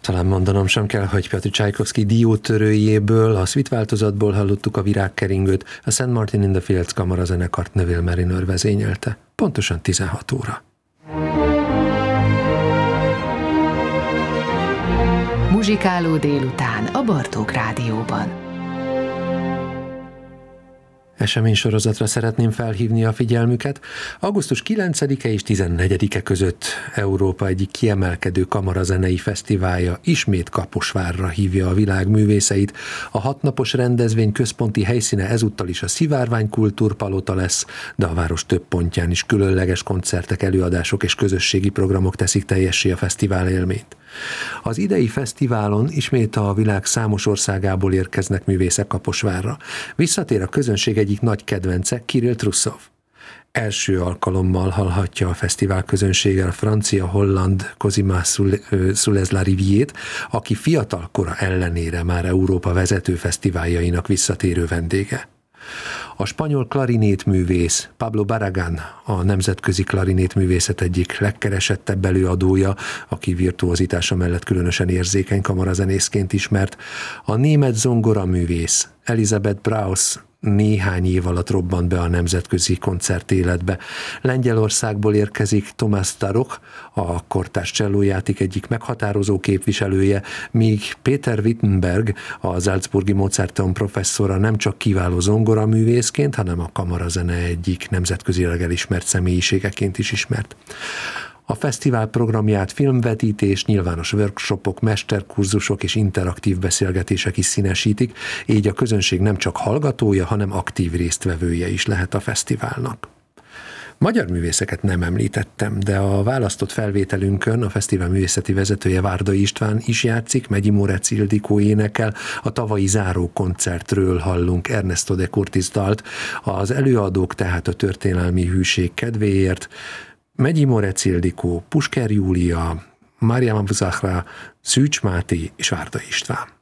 Talán mondanom sem kell, hogy Piotr Csajkovszky diótörőjéből, a Suite változatból hallottuk a Virágkeringőt, a St. Martin in the Fields kamarazenekart Neville Marriner vezényelte. Pontosan 16 óra. Muzsikáló délután a Bartók Rádióban. Eseménysorozatra szeretném felhívni a figyelmüket. Augusztus 9-e és 14-e között Európa egyik kiemelkedő kamarazenei fesztiválja ismét Kaposvárra hívja a világ művészeit. A 6 napos rendezvény központi helyszíne ezúttal is a Szivárvány Kultúrpalota lesz, de a város több pontján is különleges koncertek, előadások és közösségi programok teszik teljessé a fesztivál élményt. Az idei fesztiválon ismét a világ számos országából érkeznek művészek Kaposvárra. Visszatér a közönség egyik nagy kedvence, Kirill Trussov. Első alkalommal hallhatja a fesztivál közönsége a francia-holland Cosima Sulez-Lariviét, aki fiatal kora ellenére már Európa vezető fesztiváljainak visszatérő vendége. A spanyol klarinétművész Pablo Barragán a nemzetközi klarinétművészet egyik legkeresettebb előadója, aki virtuózitása mellett különösen érzékeny kamarazenészként ismert. A német zongoraművész Elisabeth Braus néhány év alatt robbant be a nemzetközi koncertéletbe. Lengyelországból érkezik Tomás Starok, a kortárs csellójáték egyik meghatározó képviselője, míg Peter Wittenberg, a Salzburgi Mozarteum professzora nem csak kiváló zongoraművészként, hanem a kamarazene egyik nemzetközileg elismert személyiségeként is ismert. A fesztivál programját filmvetítés, nyilvános workshopok, mesterkurzusok és interaktív beszélgetések is színesítik, így a közönség nem csak hallgatója, hanem aktív résztvevője is lehet a fesztiválnak. Magyar művészeket nem említettem, de a választott felvételünkön a fesztivál művészeti vezetője Várdai István is játszik, Megyi Mórec Ildikó énekel, a tavalyi záró koncertről hallunk Ernesto de Curtis dalt, az előadók tehát a történelmi hűség kedvéért Megyi Mórec Ildikó, Pusker Júlia, Mariam Zahra, Szűcs Máté és Várdai István.